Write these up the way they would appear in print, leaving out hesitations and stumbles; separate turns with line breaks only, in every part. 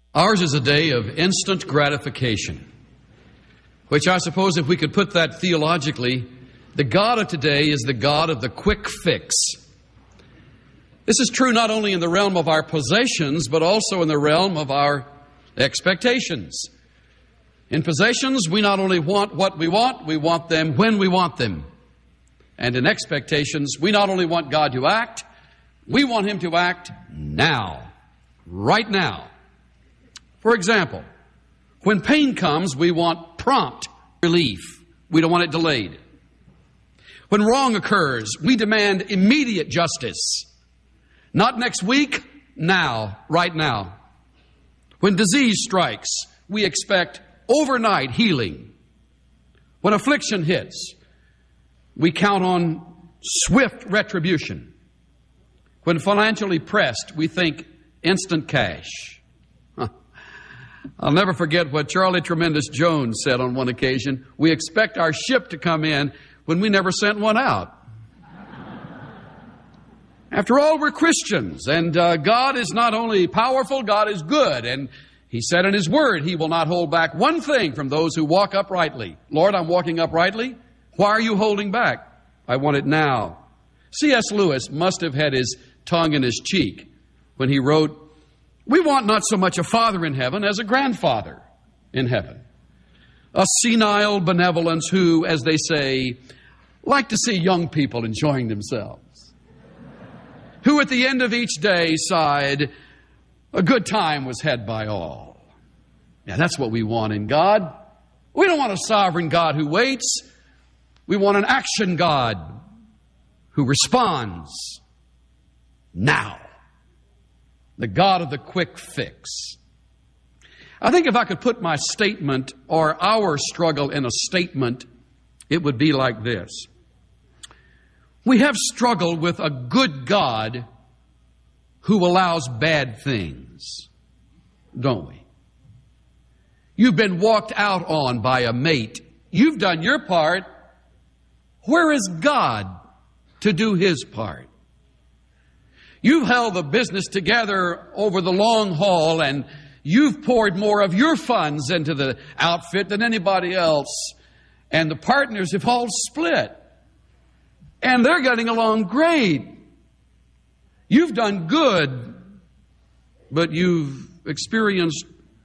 Ours is a day of instant gratification, which I suppose if we could put that theologically, the God of today is the God of the quick fix. This is true not only in the realm of our possessions, but also in the realm of our expectations. In possessions, we not only want what we want them when we want them. And in expectations, we not only want God to act, we want Him to act now, right now. For example, when pain comes, we want prompt relief. We don't want it delayed. When wrong occurs, we demand immediate justice. Not next week, now, right now. When disease strikes, we expect overnight healing. When affliction hits, we count on swift retribution. When financially pressed, we think instant cash. I'll never forget what Charlie Tremendous Jones said on one occasion. We expect our ship to come in when we never sent one out. After all, we're Christians, and God is not only powerful, God is good. And He said in His Word, He will not hold back one thing from those who walk uprightly. Lord, I'm walking uprightly. Why are you holding back? I want it now. C.S. Lewis must have had his tongue in his cheek when he wrote, "We want not so much a father in heaven as a grandfather in heaven. A senile benevolence who, as they say, like to see young people enjoying themselves. Who at the end of each day sighed, a good time was had by all." Yeah, that's what we want in God. We don't want a sovereign God who waits. We want an action God who responds now. The God of the quick fix. I think if I could put my statement or our struggle in a statement, it would be like this. We have struggled with a good God who allows bad things, don't we? You've been walked out on by a mate. You've done your part. Where is God to do His part? You've held the business together over the long haul, and you've poured more of your funds into the outfit than anybody else. And the partners have all split. And they're getting along great. You've done good, but you've experienced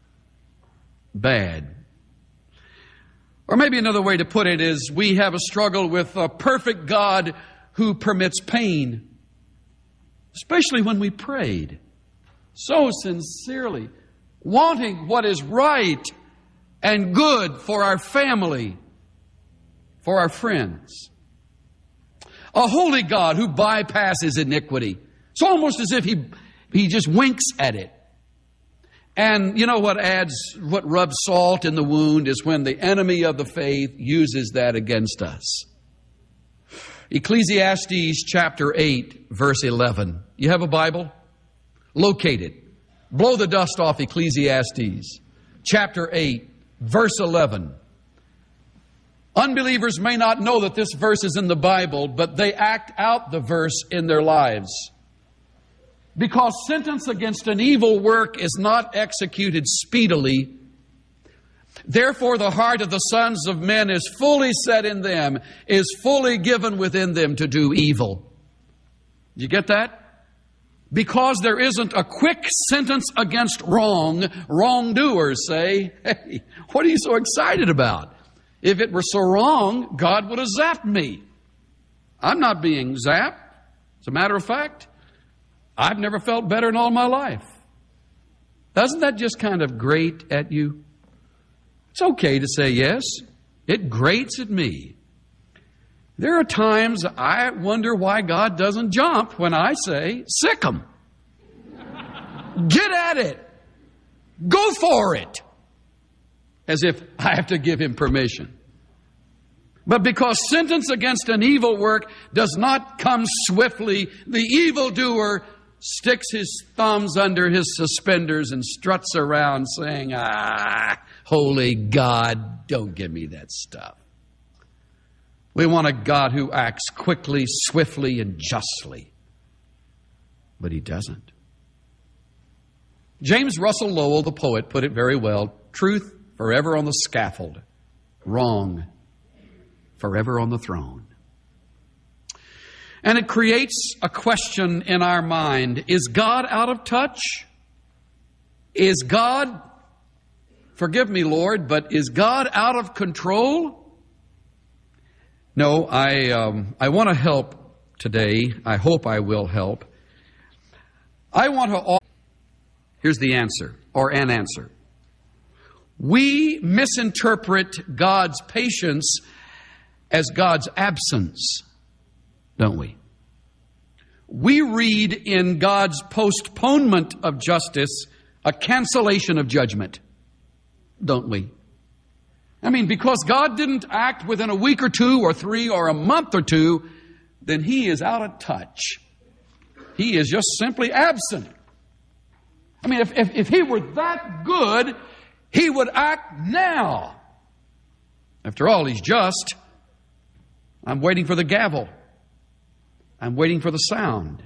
bad. Or maybe another way to put it is we have a struggle with a perfect God who permits pain. Especially when we prayed so sincerely, wanting what is right and good for our family, for our friends. A holy God who bypasses iniquity. It's almost as if He just winks at it. And you know what rubs salt in the wound is when the enemy of the faith uses that against us. Ecclesiastes chapter 8, verse 11. You have a Bible? Locate it. Blow the dust off Ecclesiastes chapter 8, verse 11. Unbelievers may not know that this verse is in the Bible, but they act out the verse in their lives. Because sentence against an evil work is not executed speedily, therefore the heart of the sons of men is fully set in them, is fully given within them to do evil. Did you get that? Because there isn't a quick sentence against wrongdoers say, hey, what are you so excited about? If it were so wrong, God would have zapped me. I'm not being zapped. As a matter of fact, I've never felt better in all my life. Doesn't that just kind of grate at you? It's okay to say yes. It grates at me. There are times I wonder why God doesn't jump when I say, sick 'em. Get at it. Go for it. As if I have to give Him permission. But because sentence against an evil work does not come swiftly, the evildoer sticks his thumbs under his suspenders and struts around saying, holy God, don't give me that stuff. We want a God who acts quickly, swiftly, and justly. But He doesn't. James Russell Lowell, the poet, put it very well. Truth forever on the scaffold. Wrong forever on the throne. And it creates a question in our mind. Is God out of touch? Is God, forgive me, Lord, but is God out of control? No, I want to help today. I hope I will help. I want to... Here's the answer, or an answer. We misinterpret God's patience as God's absence, don't we? We read in God's postponement of justice a cancellation of judgment, don't we? I mean, because God didn't act within a week or two or three or a month or two, then He is out of touch. He is just simply absent. I mean, if He were that good, He would act now. After all, He's just. I'm waiting for the gavel. I'm waiting for the sound.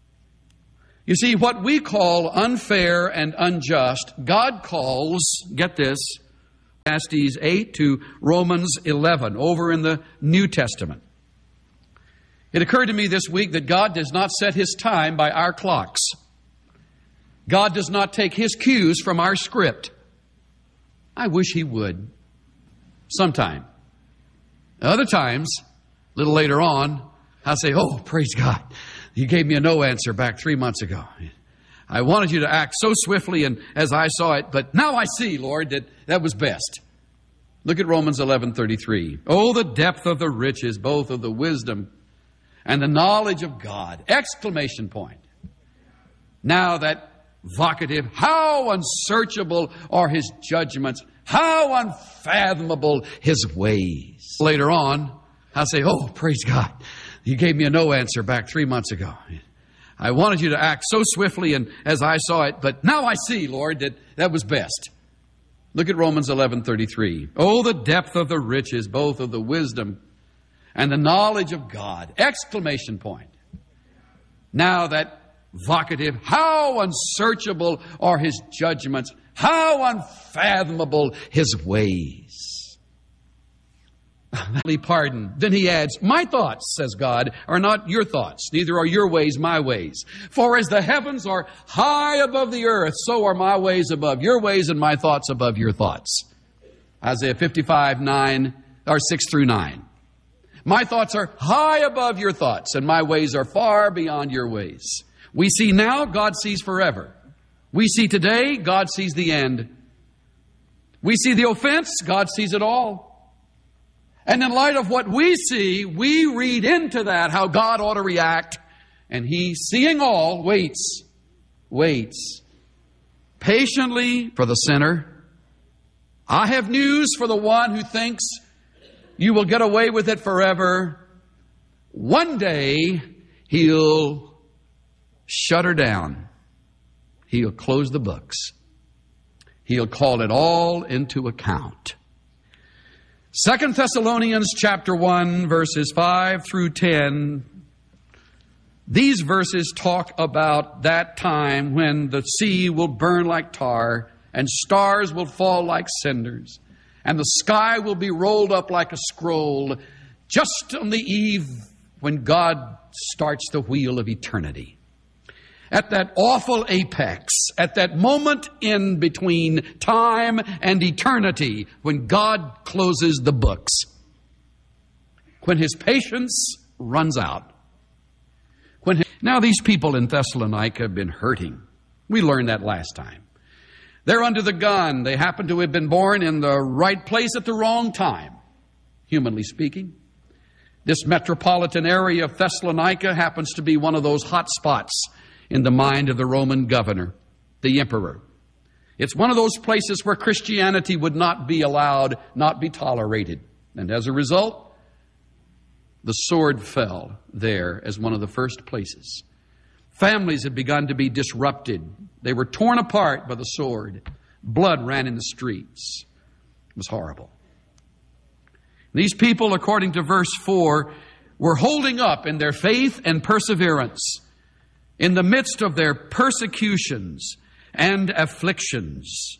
You see, what we call unfair and unjust, God calls, get this, Ecclesiastes 8 to Romans 11, over in the New Testament. It occurred to me this week that God does not set His time by our clocks. God does not take His cues from our script. I wish He would. Sometime. Other times, a little later on, I'll say, oh, praise God. You gave me a no answer back 3 months ago. I wanted you to act so swiftly and as I saw it, but now I see, Lord, that was best. Look at Romans 11:33. Oh, the depth of the riches, both of the wisdom and the knowledge of God. Exclamation point. Now that vocative, how unsearchable are His judgments, how unfathomable His ways. Later on, I'll say, oh, praise God. You gave me a no answer back 3 months ago. I wanted you to act so swiftly and as I saw it, but now I see, Lord, that was best. Look at Romans 11:33. Oh, the depth of the riches, both of the wisdom and the knowledge of God. Exclamation point. Now that vocative, how unsearchable are His judgments, how unfathomable His ways. Pardon. Then he adds, my thoughts, says God, are not your thoughts, neither are your ways my ways. For as the heavens are high above the earth, so are my ways above your ways and my thoughts above your thoughts. Isaiah 55:9, or 6 through 9. My thoughts are high above your thoughts, and my ways are far beyond your ways. We see now, God sees forever. We see today, God sees the end. We see the offense, God sees it all. And in light of what we see, we read into that how God ought to react. And He, seeing all, waits patiently for the sinner. I have news for the one who thinks you will get away with it forever. One day, He'll shut her down. He'll close the books. He'll call it all into account. 2 Thessalonians chapter 1, verses 5 through 10. These verses talk about that time when the sea will burn like tar and stars will fall like cinders and the sky will be rolled up like a scroll just on the eve when God starts the wheel of eternity. At that awful apex, at that moment in between time and eternity, when God closes the books, when His patience runs out. Now these people in Thessalonica have been hurting. We learned that last time. They're under the gun. They happen to have been born in the right place at the wrong time, humanly speaking. This metropolitan area of Thessalonica happens to be one of those hot spots in the mind of the Roman governor, the emperor. It's one of those places where Christianity would not be allowed, not be tolerated. And as a result, the sword fell there as one of the first places. Families had begun to be disrupted. They were torn apart by the sword. Blood ran in the streets. It was horrible. These people, according to verse 4, were holding up in their faith and perseverance in the midst of their persecutions. and afflictions.